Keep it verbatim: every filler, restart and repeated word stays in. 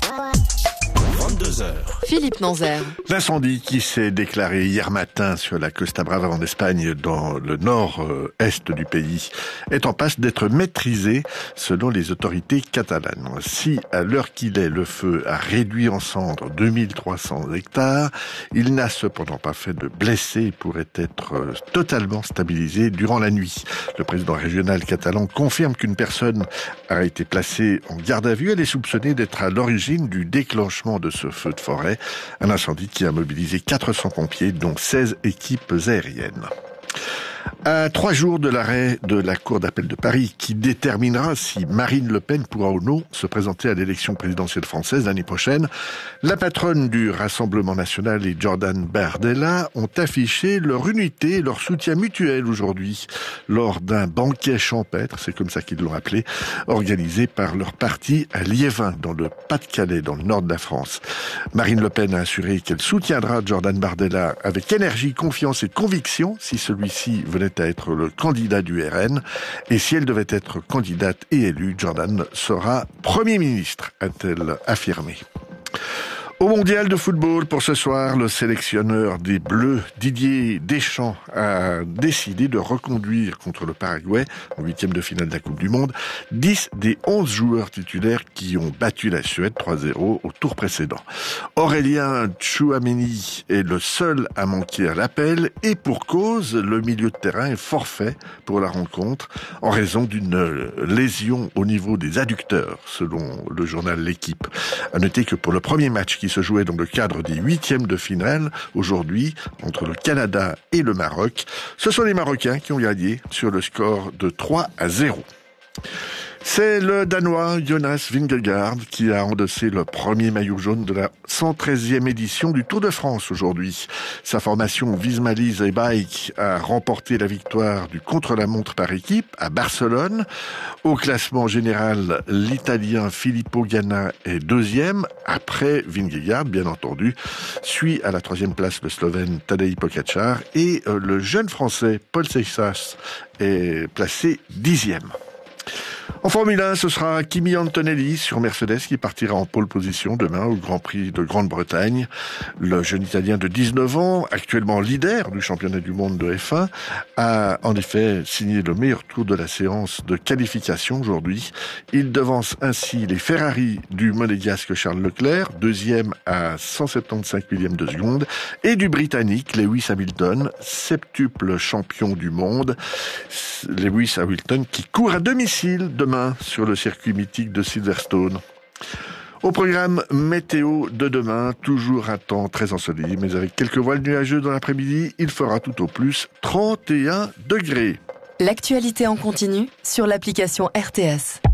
vingt-deux heures. Philippe Nanzer. L'incendie qui s'est déclaré hier matin sur la Costa Brava en Espagne, dans le nord-est du pays, est en passe d'être maîtrisé selon les autorités catalanes. Si, à l'heure qu'il est, le feu a réduit en cendres deux mille trois cents hectares, il n'a cependant pas fait de blessés et pourrait être totalement stabilisé durant la nuit. Le président régional catalan confirme qu'une personne a été placée en garde à vue. Elle est soupçonnée d'être à l'origine du déclenchement de ce feu de forêt, un incendie qui a mobilisé quatre cents pompiers, dont seize équipes aériennes. À trois jours de l'arrêt de la Cour d'appel de Paris, qui déterminera si Marine Le Pen pourra ou non se présenter à l'élection présidentielle française l'année prochaine, la patronne du Rassemblement national et Jordan Bardella ont affiché leur unité et leur soutien mutuel aujourd'hui lors d'un banquet champêtre, c'est comme ça qu'ils l'ont appelé, organisé par leur parti à Liévin, dans le Pas-de-Calais, dans le nord de la France. Marine Le Pen a assuré qu'elle soutiendra Jordan Bardella avec énergie, confiance et conviction si celui-ci venait à être le candidat du R N. Et si elle devait être candidate et élue, Jordan sera Premier ministre, a-t-elle affirmé. Au mondial de football, pour ce soir, le sélectionneur des Bleus, Didier Deschamps, a décidé de reconduire contre le Paraguay, en huitième de finale de la Coupe du Monde, dix des onze joueurs titulaires qui ont battu la Suède trois zéro au tour précédent. Aurélien Tchouaméni est le seul à manquer à l'appel, et pour cause, le milieu de terrain est forfait pour la rencontre, en raison d'une lésion au niveau des adducteurs, selon le journal L'Équipe. À noter que pour le premier match qui se jouait dans le cadre des huitièmes de finale, aujourd'hui, entre le Canada et le Maroc, ce sont les Marocains qui ont gagné sur le score de trois à zéro. C'est le Danois Jonas Vingegaard qui a endossé le premier maillot jaune de la cent treizième édition du Tour de France aujourd'hui. Sa formation Visma Lease Bike a remporté la victoire du contre-la-montre par équipe à Barcelone. Au classement général, l'Italien Filippo Ganna est deuxième, après Vingegaard, bien entendu. Suit à la troisième place le Slovène Tadej Pogačar et le jeune Français Paul Seixas est placé dixième. En Formule un, ce sera Kimi Antonelli sur Mercedes qui partira en pole position demain au Grand Prix de Grande-Bretagne. Le jeune Italien de dix-neuf ans, actuellement leader du championnat du monde de F un, a en effet signé le meilleur tour de la séance de qualification aujourd'hui. Il devance ainsi les Ferrari du monégasque Charles Leclerc, deuxième à cent soixante-quinze millième de seconde, et du Britannique Lewis Hamilton, septuple champion du monde. Lewis Hamilton qui court à domicile demain sur le circuit mythique de Silverstone. Au programme météo de demain, toujours un temps très ensoleillé, mais avec quelques voiles nuageux dans l'après-midi, il fera tout au plus trente et un degrés. L'actualité en continu sur l'application R T S.